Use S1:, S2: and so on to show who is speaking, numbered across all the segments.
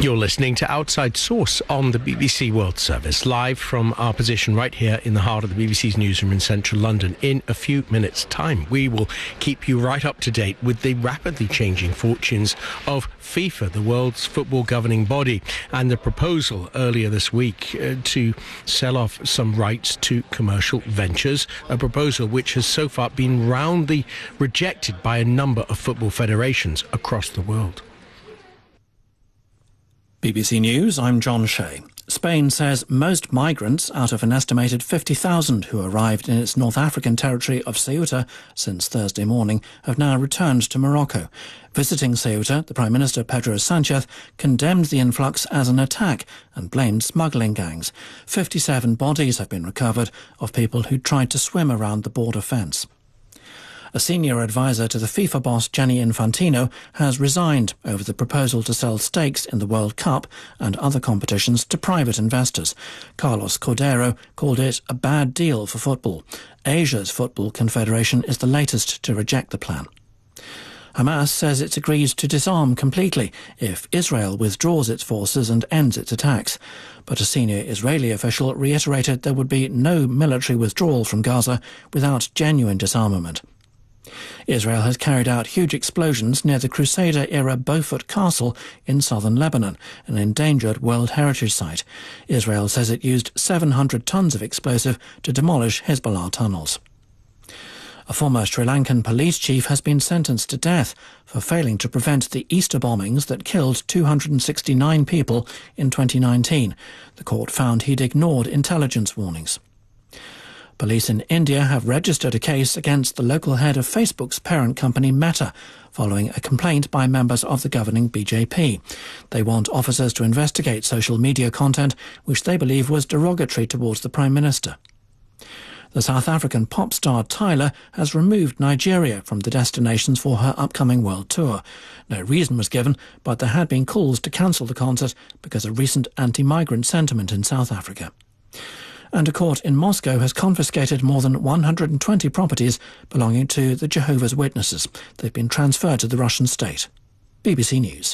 S1: You're listening to Outside Source on the BBC World Service, live from our position right here in the heart of the BBC's newsroom in central London. In a few minutes' time, we will keep you right up to date with the rapidly changing fortunes of FIFA, the world's football governing body, and the proposal earlier this week to sell off some rights to commercial ventures, a proposal which has so far been roundly rejected by a number of football federations across the world.
S2: BBC News, I'm John Shea. Spain says most migrants out of an estimated 50,000 who arrived in its North African territory of Ceuta since Thursday morning have now returned to Morocco. Visiting Ceuta, the Prime Minister Pedro Sánchez condemned the influx as an attack and blamed smuggling gangs. 57 bodies have been recovered of people who tried to swim around the border fence. A senior advisor to the FIFA boss Gianni Infantino has resigned over the proposal to sell stakes in the World Cup and other competitions to private investors. Carlos Cordero called it a bad deal for football. Asia's Football Confederation is the latest to reject the plan. Hamas says it's agreed to disarm completely if Israel withdraws its forces and ends its attacks. But a senior Israeli official reiterated there would be no military withdrawal from Gaza without genuine disarmament. Israel has carried out huge explosions near the Crusader-era Beaufort Castle in southern Lebanon, an endangered World Heritage Site. Israel says it used 700 tons of explosive to demolish Hezbollah tunnels. A former Sri Lankan police chief has been sentenced to death for failing to prevent the Easter bombings that killed 269 people in 2019. The court found he'd ignored intelligence warnings. Police in India have registered a case against the local head of Facebook's parent company Meta, following a complaint by members of the governing BJP. They want officers to investigate social media content which they believe was derogatory towards the Prime Minister. The South African pop star Tyler has removed Nigeria from the destinations for her upcoming world tour. No reason was given, but there had been calls to cancel the concert because of recent anti-migrant sentiment in South Africa. And a court in Moscow has confiscated more than 120 properties belonging to the Jehovah's Witnesses. They've been transferred to the Russian state. BBC News.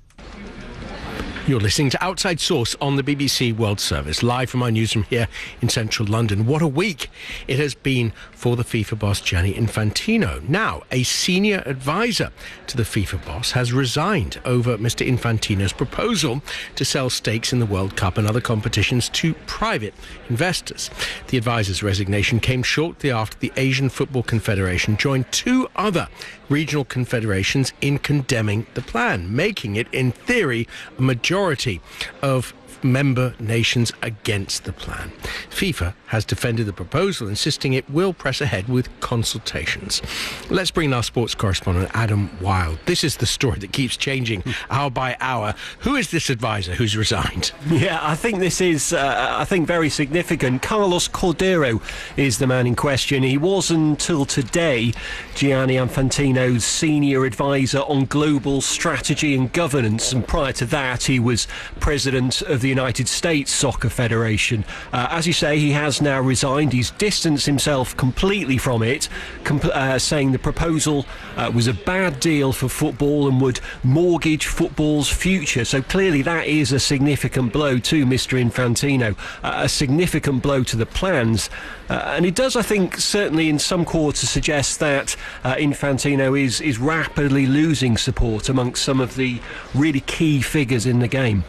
S1: You're listening to Outside Source on the BBC World Service, live from our newsroom here in central London. What a week it has been for the FIFA boss Gianni Infantino. Now, a senior advisor to the FIFA boss has resigned over Mr. Infantino's proposal to sell stakes in the World Cup and other competitions to private investors. The advisor's resignation came shortly after the Asian Football Confederation joined two other regional confederations in condemning the plan, making it, in theory, a majority of member nations against the plan. FIFA has defended the proposal, insisting it will press ahead with consultations. Let's bring in our sports correspondent, Adam Wilde. This is the story that keeps changing hour by hour. Who is this advisor who's resigned?
S3: Yeah, I think this is, very significant. Carlos Cordero is the man in question. He was until today Gianni Infantino's senior advisor on global strategy and governance, and prior to that he was president of the United States Soccer Federation. As you say, he has now resigned. He's distanced himself completely from it, saying the proposal was a bad deal for football and would mortgage football's future. So clearly that is a significant blow to Mr. Infantino, a significant blow to the plans. And it does, I think, certainly in some quarters suggest that Infantino is rapidly losing support amongst some of the really key figures in the game.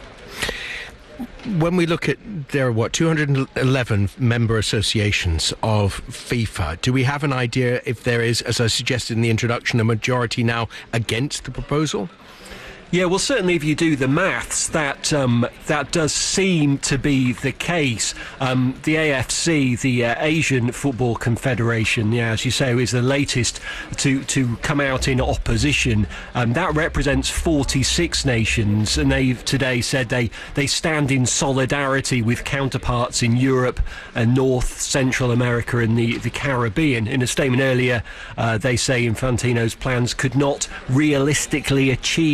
S1: When we look at, there are 211 member associations of FIFA. Do we have an idea if there is, as I suggested in the introduction, a majority now against the proposal?
S3: Yeah, well, certainly if you do the maths, that does seem to be the case. The AFC, the Asian Football Confederation, as you say, is the latest to come out in opposition. That represents 46 nations, and they've today said they stand in solidarity with counterparts in Europe and North, Central America and the Caribbean. In a statement earlier, they say Infantino's plans could not realistically achieve the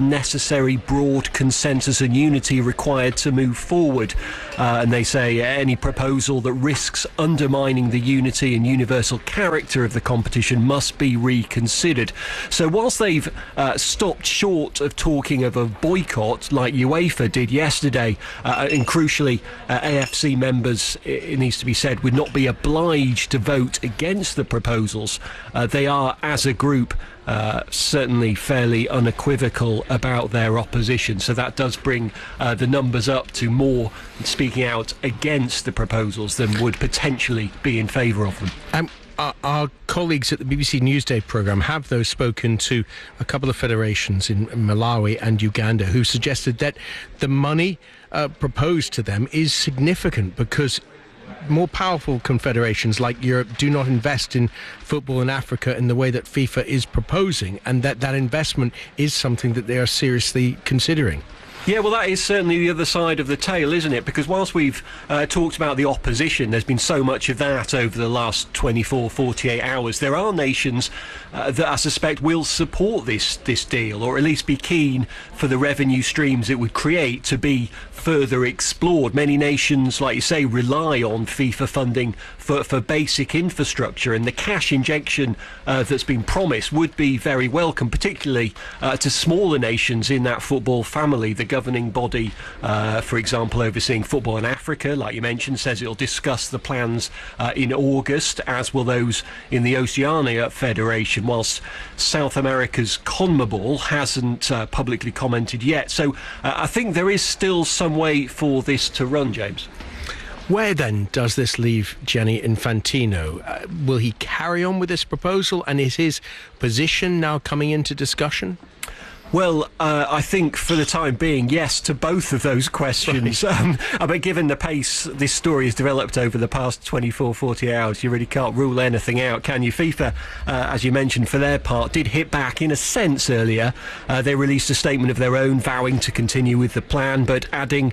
S3: necessary broad consensus and unity required to move forward. And they say any proposal that risks undermining the unity and universal character of the competition must be reconsidered. So whilst they've stopped short of talking of a boycott like UEFA did yesterday, and crucially AFC members, it needs to be said, would not be obliged to vote against the proposals, they are as a group certainly fairly unequivocal about their opposition. So that does bring the numbers up to more speaking out against the proposals than would potentially be in favour of them.
S1: Our colleagues at the BBC Newsday programme have, though, spoken to a couple of federations in Malawi and Uganda who suggested that the money proposed to them is significant because more powerful confederations like Europe do not invest in football in Africa in the way that FIFA is proposing, and that investment is something that they are seriously considering.
S3: Yeah, well, that is certainly the other side of the tale, isn't it? Because whilst we've talked about the opposition, there's been so much of that over the last 24, 48 hours. There are nations that I suspect will support this deal, or at least be keen for the revenue streams it would create to be further explored. Many nations, like you say, rely on FIFA funding for basic infrastructure, and the cash injection that's been promised would be very welcome, particularly to smaller nations in that football family. The governing body, for example, overseeing football in Africa, like you mentioned, says it'll discuss the plans in August, as will those in the Oceania Federation, whilst South America's CONMEBOL hasn't publicly commented yet. So I think there is still some way for this to run, James.
S1: Where then does this leave Gianni Infantino? Will he carry on with this proposal, and is his position now coming into discussion?
S3: Well, I think for the time being, yes to both of those questions. Right. But given the pace this story has developed over the past 24, 48 hours, you really can't rule anything out, can you? FIFA, as you mentioned, for their part, did hit back in a sense earlier. They released a statement of their own vowing to continue with the plan, but adding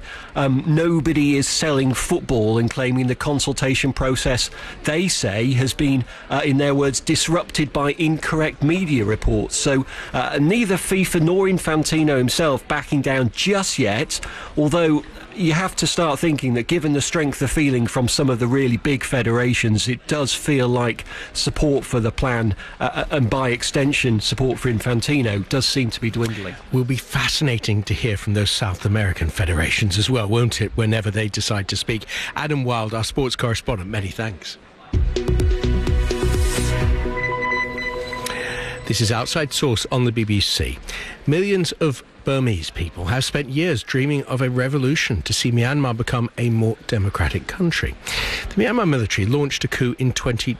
S3: nobody is selling football, and claiming the consultation process, they say, has been, in their words, disrupted by incorrect media reports. So neither FIFA nor Infantino himself backing down just yet, although you have to start thinking that given the strength of feeling from some of the really big federations, it does feel like support for the plan and by extension support for Infantino does seem to be dwindling.
S1: Will be fascinating to hear from those South American federations as well, won't it, whenever they decide to speak. Adam Wilde, our sports correspondent, many thanks. This is Outside Source on the BBC. Millions of Burmese people have spent years dreaming of a revolution to see Myanmar become a more democratic country. The Myanmar military launched a coup in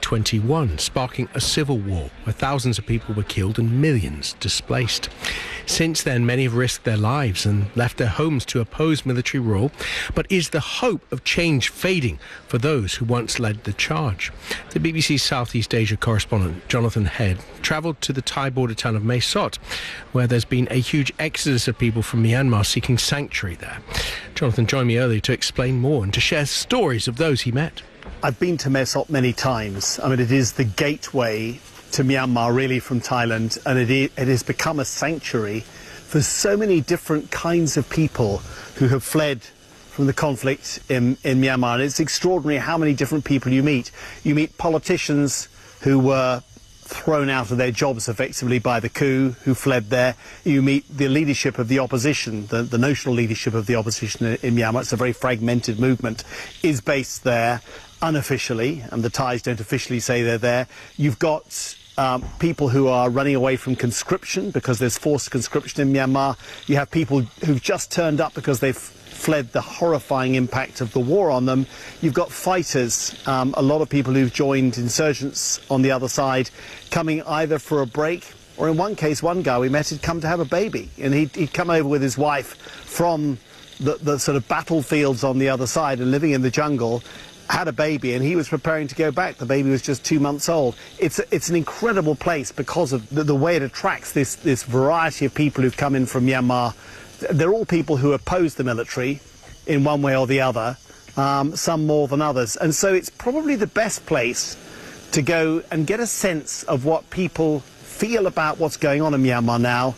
S1: 2021, sparking a civil war where thousands of people were killed and millions displaced. Since then, many have risked their lives and left their homes to oppose military rule. But is the hope of change fading for those who once led the charge? The BBC Southeast Asia correspondent Jonathan Head travelled to the Thai border town of Mae Sot, where there's been a huge exodus of people from Myanmar seeking sanctuary there. Jonathan joined me earlier to explain more and to share stories of those he met.
S4: I've been to Mae Sot many times. I mean, it is the gateway to Myanmar, really, from Thailand, and it has become a sanctuary for so many different kinds of people who have fled from the conflict in Myanmar. And it's extraordinary how many different people you meet. You meet politicians who were thrown out of their jobs effectively by the coup, who fled there. You meet the leadership of the opposition, the notional leadership of the opposition in Myanmar. It's a very fragmented movement, is based there unofficially, and the Thais don't officially say they're there. You've got people who are running away from conscription because there's forced conscription in Myanmar. You have people who've just turned up because they've fled the horrifying impact of the war on them. You've got fighters, a lot of people who've joined insurgents on the other side, coming either for a break, or in one case, one guy we met had come to have a baby, and he'd come over with his wife from the sort of battlefields on the other side and living in the jungle, had a baby, and he was preparing to go back. The baby was just 2 months old. It's an incredible place because of the way it attracts this variety of people who've come in from Myanmar. They're all people who oppose the military in one way or the other, some more than others. And so it's probably the best place to go and get a sense of what people feel about what's going on in Myanmar now,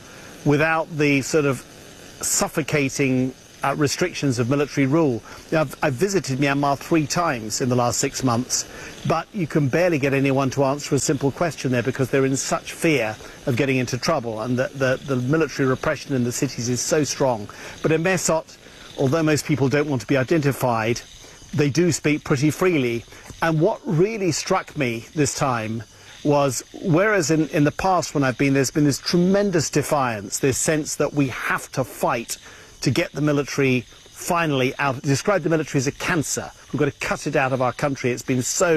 S4: without the sort of suffocating restrictions of military rule. I've visited Myanmar 3 times in the last 6 months, but you can barely get anyone to answer a simple question there because they're in such fear of getting into trouble, and the military repression in the cities is so strong. But in Mae Sot, although most people don't want to be identified, they do speak pretty freely. And what really struck me this time was, whereas in the past when I've been, there's been this tremendous defiance, this sense that we have to fight to get the military finally out. Describe the military as a cancer. We've got to cut it out of our country. Its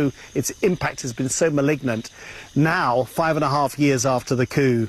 S4: impact has been so malignant. Now, 5.5 years after the coup,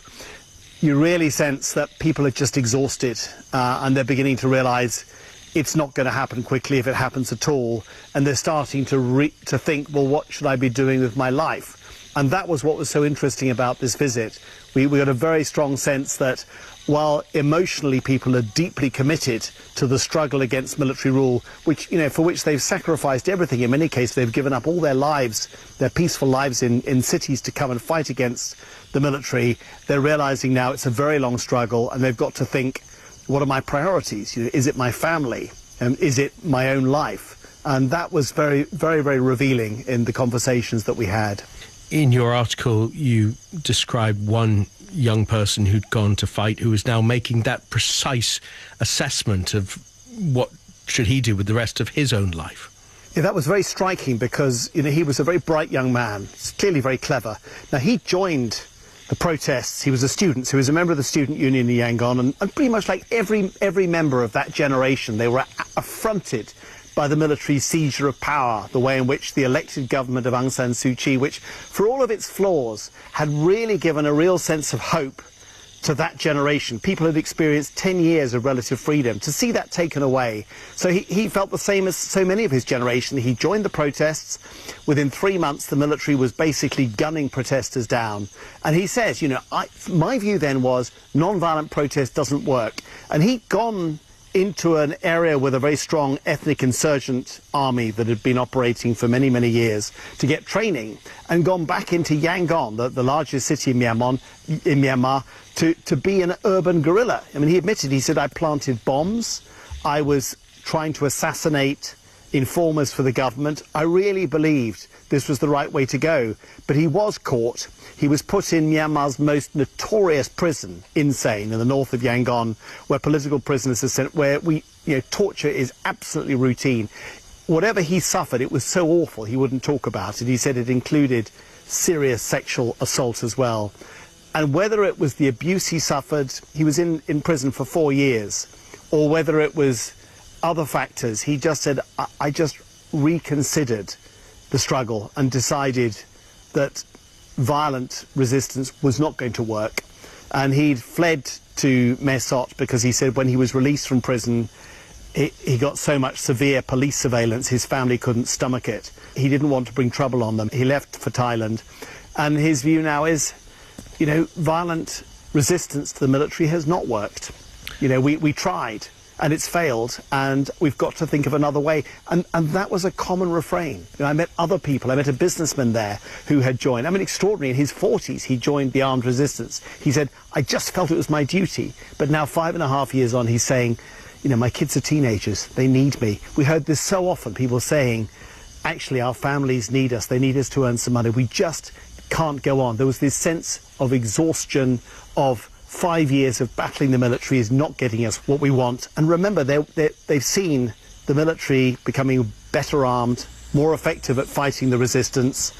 S4: you really sense that people are just exhausted, and they're beginning to realise it's not going to happen quickly if it happens at all, and they're starting to think, well, what should I be doing with my life? And that was what was so interesting about this visit. We got a very strong sense that while emotionally people are deeply committed to the struggle against military rule, which, for which they've sacrificed everything, in many cases they've given up all their lives, their peaceful lives in cities to come and fight against the military, they're realising now it's a very long struggle, and they've got to think, what are my priorities? Is it my family? Is it my own life? And that was very, very, very revealing in the conversations that we had.
S1: In your article, you described one young person who'd gone to fight who is now making that precise assessment of what should he do with the rest of his own life.
S4: Yeah, that was very striking because, he was a very bright young man, clearly very clever. Now, he joined the protests. He was a student, so he was a member of the student union in Yangon, and pretty much like every member of that generation, they were affronted by the military seizure of power, the way in which the elected government of Aung San Suu Kyi, which, for all of its flaws, had really given a real sense of hope to that generation. People had experienced 10 years of relative freedom. To see that taken away, so he felt the same as so many of his generation. He joined the protests. Within 3 months, the military was basically gunning protesters down. And he says, my view then was non-violent protest doesn't work. And he'd gone into an area with a very strong ethnic insurgent army that had been operating for many, many years to get training, and gone back into Yangon, the largest city in Myanmar, to be an urban guerrilla. I mean, he admitted, he said, I planted bombs, I was trying to assassinate informers for the government. I really believed this was the right way to go. But he was caught. He was put in Myanmar's most notorious prison, Insein, in the north of Yangon, where political prisoners are sent, where torture is absolutely routine. Whatever he suffered, it was so awful he wouldn't talk about it. He said it included serious sexual assault as well. And whether it was the abuse he suffered, he was in prison for 4 years, or whether it was other factors, he just said, I just reconsidered the struggle and decided that violent resistance was not going to work. And he'd fled to Mae Sot because he said when he was released from prison, he got so much severe police surveillance, his family couldn't stomach it. He didn't want to bring trouble on them. He left for Thailand. And his view now is, violent resistance to the military has not worked. We tried, and it's failed, and we've got to think of another way. And that was a common refrain. I met other people. I met a businessman there who had joined. I mean, extraordinary. In his 40s, he joined the armed resistance. He said, I just felt it was my duty. But now, 5.5 years on, he's saying, my kids are teenagers. They need me. We heard this so often, people saying, actually, our families need us. They need us to earn some money. We just can't go on. There was this sense of exhaustion, of 5 years of battling the military is not getting us what we want. And remember, they've seen the military becoming better armed, more effective at fighting the resistance,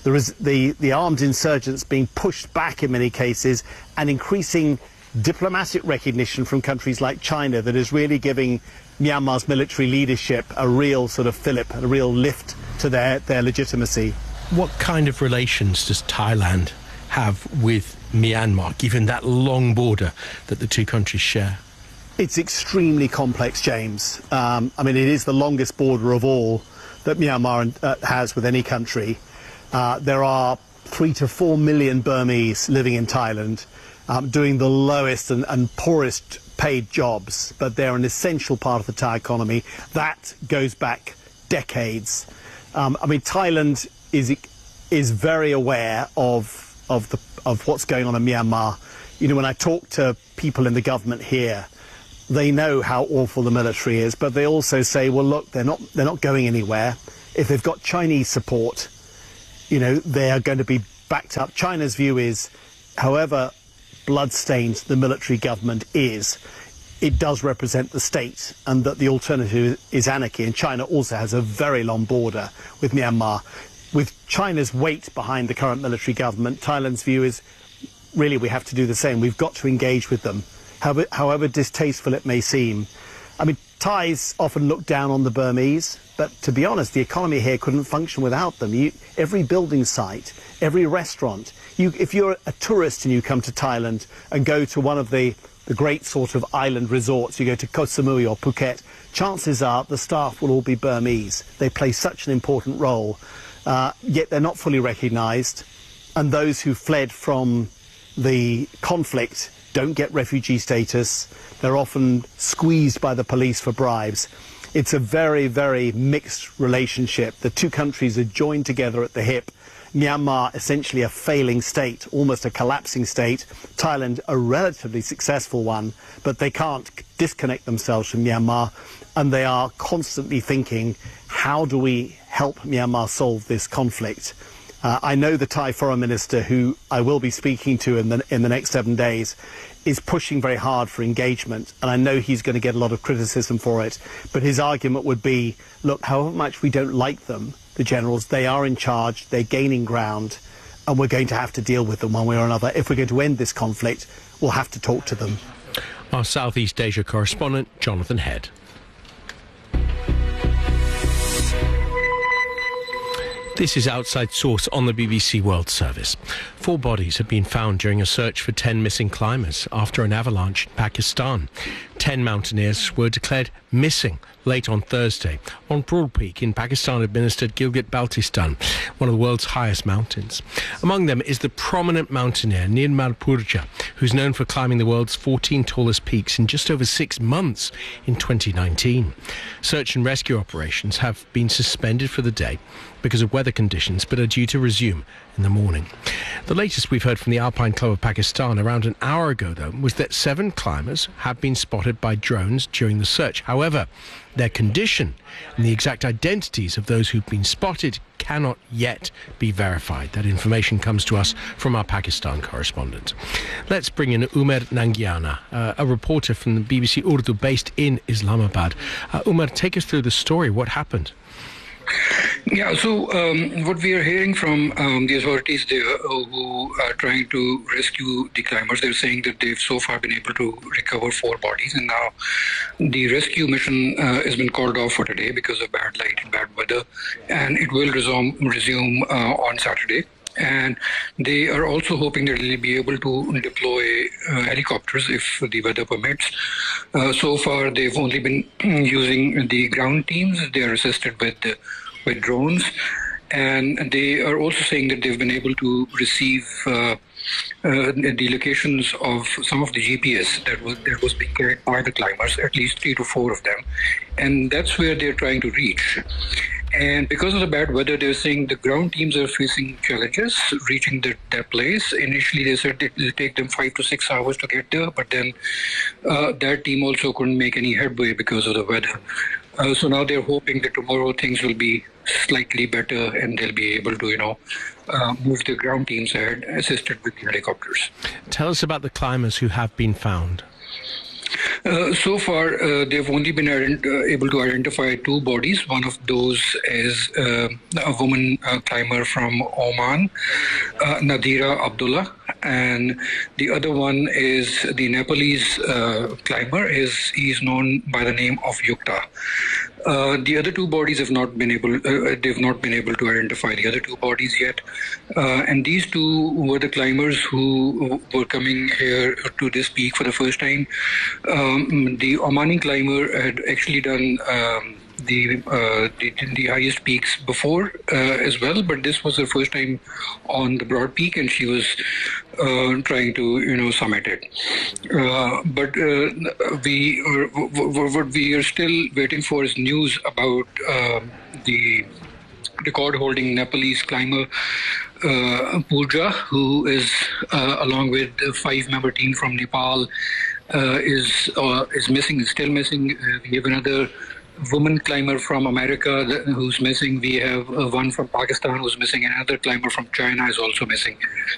S4: the armed insurgents being pushed back in many cases, and increasing diplomatic recognition from countries like China that is really giving Myanmar's military leadership a real sort of fillip, a real lift to their legitimacy.
S1: What kind of relations does Thailand have with Myanmar, given that long border that the two countries share?
S4: It's extremely complex, James. It is the longest border of all that Myanmar has with any country. There are 3 to 4 million Burmese living in Thailand, doing the lowest and poorest paid jobs, but they're an essential part of the Thai economy. That goes back decades. Thailand is very aware of what's going on in Myanmar. You know, when I talk to people in the government here, they know how awful the military is, but they also say, well, look, they're not going anywhere. If they've got Chinese support, you know, they are going to be backed up. China's view is, however bloodstained the military government is, it does represent the state, and that the alternative is anarchy. And China also has a very long border with Myanmar. With China's weight behind the current military government, Thailand's view is, really, we have to do the same. We've got to engage with them, however distasteful it may seem. I mean, Thais often look down on the Burmese, but to be honest, the economy here couldn't function without them. Every building site, every restaurant, if you're a tourist and you come to Thailand and go to one of the great sort of island resorts, you go to Koh Samui or Phuket, chances are the staff will all be Burmese. They play such an important role, yet they're not fully recognised, and those who fled from the conflict don't get refugee status. They're often squeezed by the police for bribes. It's a very, very mixed relationship. The two countries are joined together at the hip. Myanmar, essentially a failing state, almost a collapsing state. Thailand, a relatively successful one, but they can't disconnect themselves from Myanmar, and they are constantly thinking, how do we help Myanmar solve this conflict? I know the Thai Foreign Minister, who I will be speaking to in the next 7 days, is pushing very hard for engagement, and I know he's going to get a lot of criticism for it. But his argument would be, look, however much we don't like them, the generals, they are in charge, they're gaining ground, and we're going to have to deal with them one way or another. If we're going to end this conflict, we'll have to talk to them.
S1: Our Southeast Asia correspondent, Jonathan Head. This is Outside Source on the BBC World Service. 4 bodies have been found during a search for 10 missing climbers after an avalanche in Pakistan. 10 mountaineers were declared missing late on Thursday on Broad Peak in Pakistan-administered Gilgit-Baltistan, one of the world's highest mountains. Among them is the prominent mountaineer Nirmal Purja, who's known for climbing the world's 14 tallest peaks in just over 6 months in 2019. Search and rescue operations have been suspended for the day because of weather conditions, but are due to resume in the morning. The latest we've heard from the Alpine Club of Pakistan around an hour ago, though, was that 7 climbers have been spotted by drones during the search. However, their condition and the exact identities of those who've been spotted cannot yet be verified. That information comes to us from our Pakistan correspondent. Let's bring in Umer Nangiana, a reporter from the BBC Urdu based in Islamabad. Umer, take us through the story. What happened?
S5: Yeah, so what we are hearing from the authorities there who are trying to rescue the climbers, they're saying that they've so far been able to recover 4 bodies, and now the rescue mission has been called off for today because of bad light and bad weather, and it will resume on Saturday. And they are also hoping that they'll be able to deploy helicopters if the weather permits. So far, they've only been using the ground teams. They are assisted with drones. And they are also saying that they've been able to receive the locations of some of the GPS that was being carried by the climbers, at least 3 to 4 of them. And that's where they're trying to reach. And because of the bad weather, they're saying the ground teams are facing challenges reaching that place. Initially, they said it will take them 5 to 6 hours to get there, but then that team also couldn't make any headway because of the weather. So now they're hoping that tomorrow things will be slightly better and they'll be able to, move the ground teams ahead, assisted with the helicopters.
S1: Tell us about the climbers who have been found.
S5: So far, they've only been able to identify 2 bodies. One of those is a woman climber from Oman, Nadira Abdullah, and the other one is the Nepalese climber. He's known by the name of Yukta. The other 2 bodies have not been able. They've not been able to identify the other 2 bodies yet. And these 2 were the climbers who were coming here to this peak for the first time. The Omani climber had actually done the highest peaks before as well, but this was her first time on the Broad Peak, and she was trying to summit it. But what we are still waiting for is news about the record-holding Nepalese climber Pooja, who is along with a 5-member team from Nepal, is missing, is still missing. We have another woman climber from America who's missing. We have one from Pakistan who's missing. Another climber from China is also missing.